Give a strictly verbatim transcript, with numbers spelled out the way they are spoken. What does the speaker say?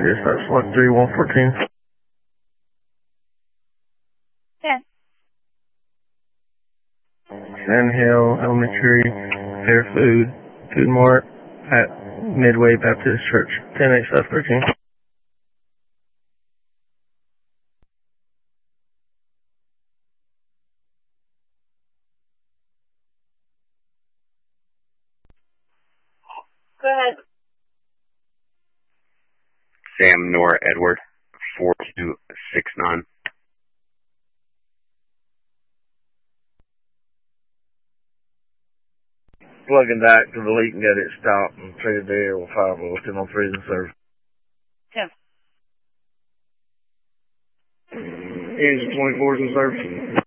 dispatch one three one fourteen. ten. Sand Hill Elementary Fair Food Food Mart at Midway Baptist Church. ten eight South thirteen. Go ahead. Sam Nora Edward, four two six nine. Plugging back to the leak and get it stopped and treated the air with five ten on freezing service. ten. Engine twenty-four is in service.